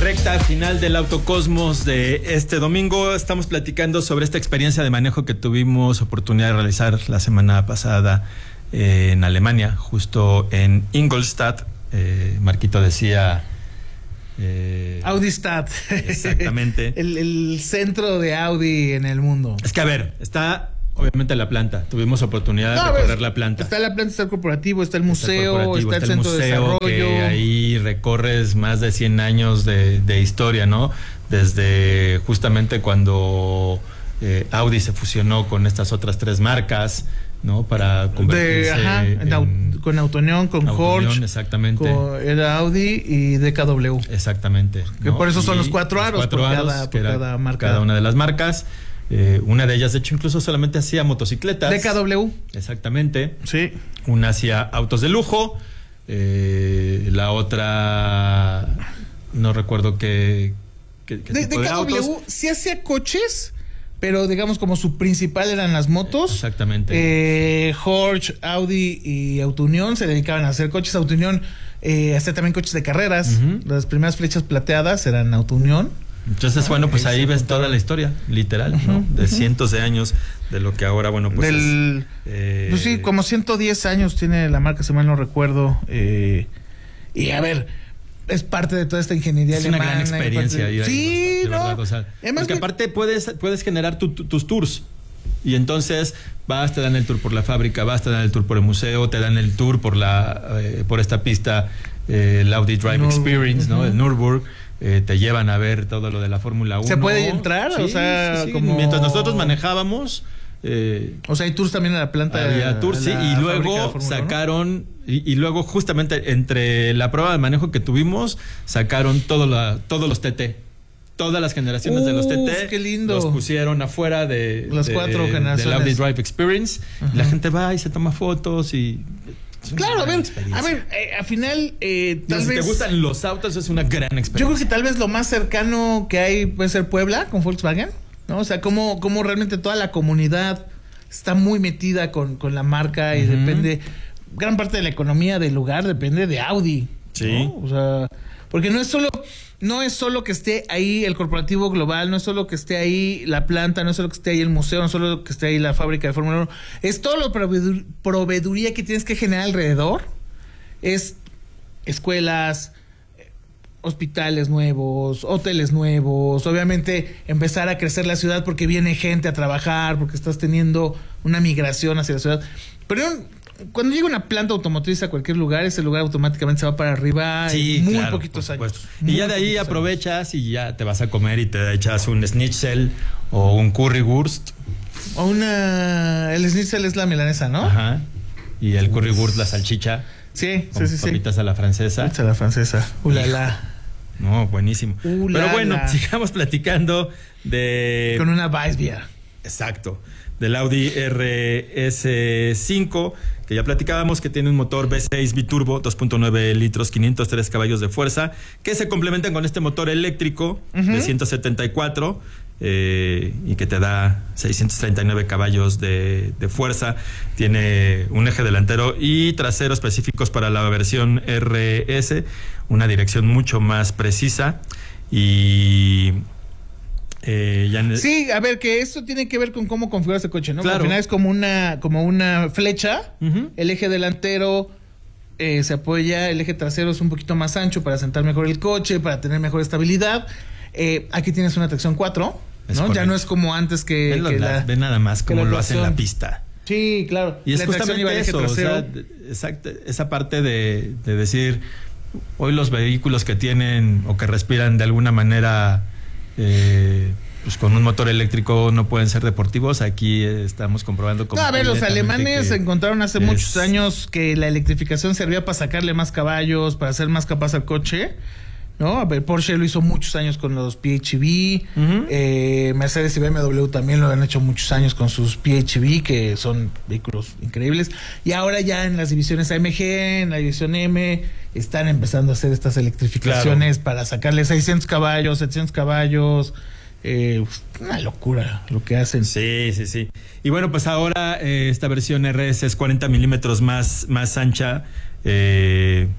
Recta final del Autocosmos de este domingo. Estamos platicando sobre esta experiencia de manejo que tuvimos oportunidad de realizar la semana pasada en Alemania, justo en Ingolstadt. Marquito decía... Audistadt. Exactamente. el centro de Audi en el mundo. Es que, a ver, está... Obviamente la planta, tuvimos oportunidad de recorrer la planta. Está la planta, está el corporativo, está el museo, está el centro de desarrollo. Que ahí recorres más de 100 años de historia, ¿no? Desde justamente cuando Audi se fusionó con estas otras tres marcas, ¿no? Para convertirse con Autoneon, con Horch, exactamente. Era Audi y DKW. Exactamente. Que por eso son los cuatro aros por cada marca. Cada una de las marcas. Una de ellas, de hecho, incluso solamente hacía motocicletas. DKW. Exactamente. Sí. Una hacía autos de lujo. La otra, no recuerdo qué tipo de autos. DKW sí hacía coches, pero digamos como su principal eran las motos. Exactamente. Horch, Audi y Autounion se dedicaban a hacer coches. Autounion hacía también coches de carreras. Las primeras flechas plateadas eran Autounion. Entonces, bueno, pues ahí ves toda la historia, literal, ¿no? De cientos de años de lo que ahora, bueno, pues pues sí, como 110 años tiene la marca, si mal no recuerdo. Y a ver, es parte de toda esta ingeniería alemana. Es una gran experiencia. Sí, de ¿no? verdad, o sea, porque aparte puedes generar tus tours. Y entonces te dan el tour por la fábrica, te dan el tour por el museo, te dan el tour por esta pista, el Audi Drive Experience, ¿no? El Nürburgring. Te llevan a ver todo lo de la Fórmula 1. ¿Se puede entrar? Sí, o sea, sí. Como... Mientras nosotros manejábamos... o sea, hay tours también a la planta. Había tours, sí, y luego sacaron... Y luego justamente entre la prueba de manejo que tuvimos, sacaron todos los TT. Todas las generaciones de los TT. ¡Qué lindo! Los pusieron afuera de las cuatro generaciones del Audi Drive Experience. Y la gente va y se toma fotos y... Claro, a ver, al final tal vez... Si te gustan los autos, es una gran experiencia. Yo creo que tal vez lo más cercano que hay puede ser Puebla con Volkswagen, ¿no? O sea, como realmente toda la comunidad está muy metida con la marca y depende... Gran parte de la economía del lugar depende de Audi, sí, ¿no? O sea, porque no es solo que esté ahí el corporativo global, no es solo que esté ahí la planta, no es solo que esté ahí el museo, no es solo que esté ahí la fábrica de Fórmula 1, es todo lo proveeduría que tienes que generar alrededor, es escuelas, hospitales nuevos, hoteles nuevos, obviamente empezar a crecer la ciudad porque viene gente a trabajar, porque estás teniendo una migración hacia la ciudad, pero cuando llega una planta automotriz a cualquier lugar, ese lugar automáticamente se va para arriba en muy poquitos años. Y ya de ahí aprovechas y ya te vas a comer y te echas un schnitzel o un currywurst. O el schnitzel es la milanesa, ¿no? Ajá. Y el currywurst, la salchicha. Sí. Papitas a la francesa. A la francesa. Ulala. No, buenísimo. Pero bueno, sigamos platicando de... Con una Weissbier. Exacto. Del Audi RS5, que ya platicábamos, que tiene un motor V6 biturbo, 2.9 litros, 503 caballos de fuerza, que se complementan con este motor eléctrico de 174 y que te da 639 caballos de fuerza. Tiene un eje delantero y trasero específicos para la versión RS, una dirección mucho más precisa y... Sí, a ver, que esto tiene que ver con cómo configurar ese coche, ¿no? Claro. Al final es como una flecha, el eje delantero se apoya, el eje trasero es un poquito más ancho para sentar mejor el coche, para tener mejor estabilidad. Aquí tienes una tracción 4, ¿no? Ya no es como antes que... Ve nada más cómo lo hace en la pista. Sí, claro. Y es justamente eso, o sea, exacto, esa parte de decir, hoy los vehículos que tienen o que respiran de alguna manera... pues con un motor eléctrico no pueden ser deportivos. Aquí estamos comprobando a ver, los alemanes encontraron hace muchos años que la electrificación servía para sacarle más caballos, para hacer más capaz al coche, ¿no? A ver, Porsche lo hizo muchos años con los PHEV, Mercedes y BMW también lo han hecho muchos años con sus PHEV, que son vehículos increíbles, y ahora ya en las divisiones AMG, en la división M, están empezando a hacer estas electrificaciones para sacarle 600 caballos, 700 caballos. Una locura lo que hacen. Sí. Y bueno, pues ahora esta versión RS es 40 milímetros más ancha,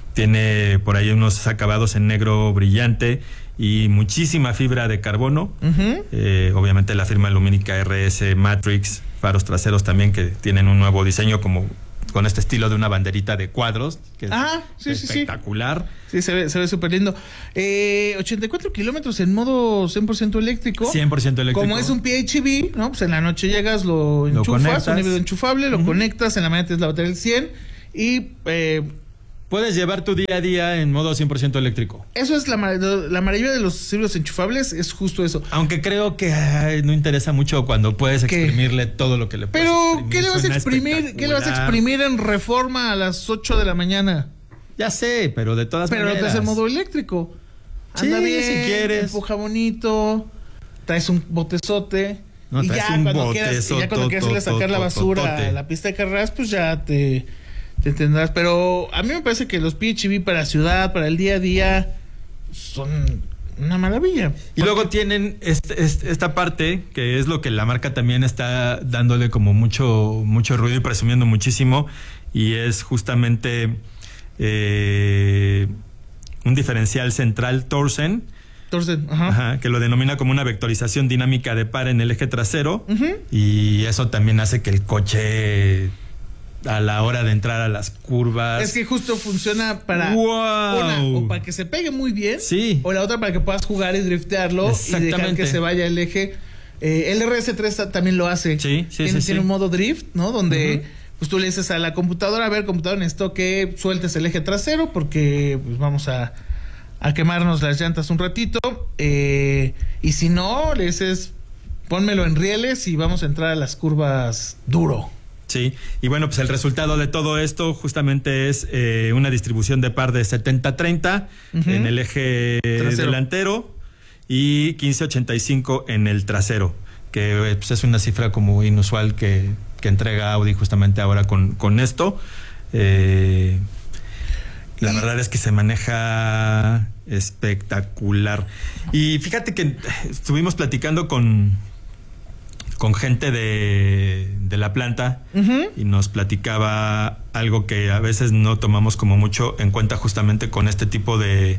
tiene por ahí unos acabados en negro brillante y muchísima fibra de carbono. Obviamente la firma lumínica RS Matrix, faros traseros también que tienen un nuevo diseño como con este estilo de una banderita de cuadros, que es espectacular. Sí, se ve súper lindo. 84 kilómetros en modo 100% eléctrico. 100% eléctrico. Como es un PHEV, ¿no? Pues en la noche llegas, lo enchufas, un híbrido enchufable, lo conectas, en la mañana tienes la batería del 100 y... puedes llevar tu día a día en modo 100% eléctrico. Eso es la maravilla de los híbridos enchufables, es justo eso. Aunque creo que no interesa mucho cuando puedes exprimirle todo lo que le puedes exprimir. Pero, ¿qué le vas a exprimir? ¿Qué le vas a exprimir en Reforma a las 8 de la mañana? Ya sé, pero de todas maneras. Pero lo en modo eléctrico. Anda bien, si quieres. Empuja bonito, traes un botezote. No, y ya cuando quieras irle sacar la basura a la pista de carreras, pues ya te entenderás. Pero a mí me parece que los PHEV para ciudad, para el día a día, son una maravilla. Y luego tienen esta parte, que es lo que la marca también está dándole como mucho ruido y presumiendo muchísimo, y es justamente un diferencial central Torsen, que lo denomina como una vectorización dinámica de par en el eje trasero, y eso también hace que el coche a la hora de entrar a las curvas... Es que justo funciona para una, o para que se pegue muy bien, o la otra para que puedas jugar y driftearlo y dejar que se vaya el eje. El RS3 también lo hace. Tiene un modo drift, ¿no? Donde pues tú le dices a la computadora, a ver, computadora, necesito que sueltes el eje trasero porque pues vamos a quemarnos las llantas un ratito. Y si no, le dices, pónmelo en rieles y vamos a entrar a las curvas duro. Sí, y bueno, pues el resultado de todo esto justamente es una distribución de par de 70-30 en el eje delantero y 15-85 en el trasero, que pues es una cifra como inusual que entrega Audi justamente ahora con esto. La verdad es que se maneja espectacular. Y fíjate que estuvimos platicando con gente de la planta y nos platicaba algo que a veces no tomamos como mucho en cuenta justamente con este tipo de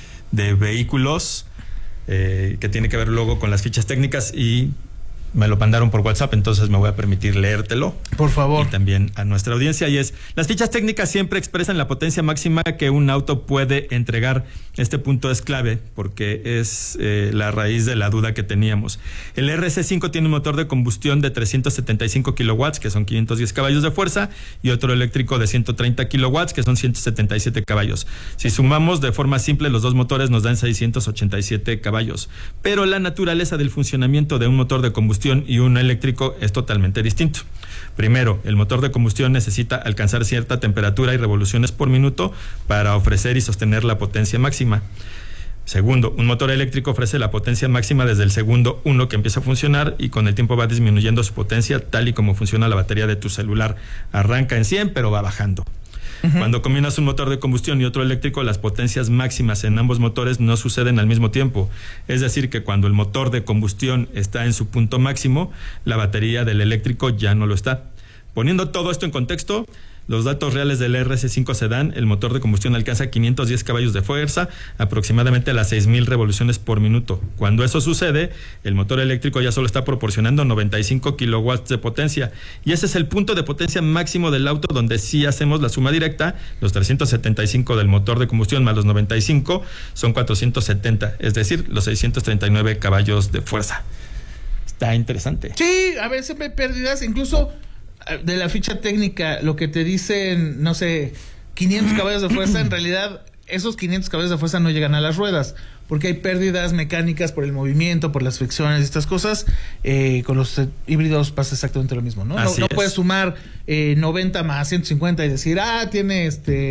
vehículos, que tiene que ver luego con las fichas técnicas, y me lo mandaron por WhatsApp, entonces me voy a permitir leértelo. Por favor. Y también a nuestra audiencia, y es: las fichas técnicas siempre expresan la potencia máxima que un auto puede entregar. Este punto es clave porque es la raíz de la duda que teníamos. El RS5 tiene un motor de combustión de 375 kilowatts, que son 510 caballos de fuerza, y otro eléctrico de 130 kilowatts, que son 177 caballos. Si sumamos de forma simple los dos motores, nos dan 687 caballos. Pero la naturaleza del funcionamiento de un motor de combustión y un eléctrico es totalmente distinto. Primero, el motor de combustión necesita alcanzar cierta temperatura y revoluciones por minuto para ofrecer y sostener la potencia máxima. Segundo, un motor eléctrico ofrece la potencia máxima desde el segundo 1 que empieza a funcionar, y con el tiempo va disminuyendo su potencia, tal y como funciona la batería de tu celular. Arranca en 100, pero va bajando. Cuando combinas un motor de combustión y otro eléctrico, las potencias máximas en ambos motores no suceden al mismo tiempo. Es decir, que cuando el motor de combustión está en su punto máximo, la batería del eléctrico ya no lo está. Poniendo todo esto en contexto, los datos reales del RS5 se dan: el motor de combustión alcanza 510 caballos de fuerza, aproximadamente a las 6,000 revoluciones por minuto. Cuando eso sucede, el motor eléctrico ya solo está proporcionando 95 kilowatts de potencia, y ese es el punto de potencia máximo del auto, donde si hacemos la suma directa, los 375 del motor de combustión más los 95 son 470, es decir, los 639 caballos de fuerza. Está interesante. Sí, a veces hay pérdidas, incluso de la ficha técnica, lo que te dicen, no sé, 500 caballos de fuerza, en realidad esos 500 caballos de fuerza no llegan a las ruedas, porque hay pérdidas mecánicas por el movimiento, por las fricciones y estas cosas. Con los híbridos pasa exactamente lo mismo, ¿no? No puedes sumar 90 más 150 y decir, tiene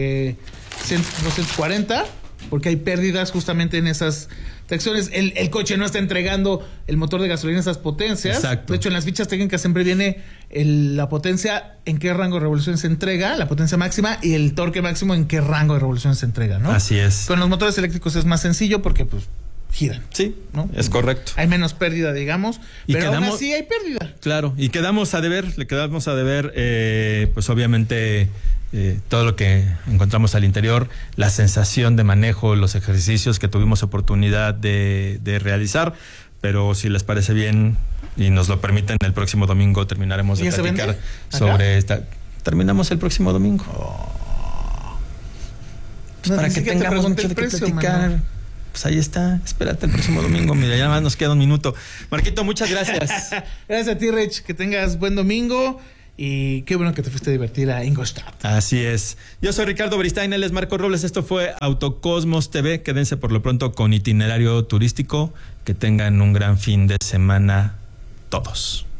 240, porque hay pérdidas justamente en esas tracciones. El coche no está entregando el motor de gasolina esas potencias. Exacto. De hecho, en las fichas técnicas siempre viene la potencia, en qué rango de revoluciones se entrega, la potencia máxima, y el torque máximo, en qué rango de revoluciones se entrega, ¿no? Así es. Con los motores eléctricos es más sencillo porque pues giran. Sí, ¿no? Es correcto. Hay menos pérdida, digamos, pero aún así hay pérdida. Claro, y le quedamos a deber, pues obviamente todo lo que encontramos al interior, la sensación de manejo, los ejercicios que tuvimos oportunidad de realizar. Pero si les parece bien y nos lo permiten, el próximo domingo terminaremos de platicar sobre esta. Terminamos el próximo domingo. Pues para que tengamos mucho de qué platicar. Mano. Pues ahí está, espérate el próximo domingo. Mira, ya nada más nos queda un minuto. Marquito, muchas gracias. Gracias a ti, Rich. Que tengas buen domingo. Y qué bueno que te fuiste a divertir a Ingolstadt. Así es. Yo soy Ricardo Beristain, él es Marco Robles. Esto fue Autocosmos TV. Quédense por lo pronto con itinerario turístico. Que tengan un gran fin de semana todos.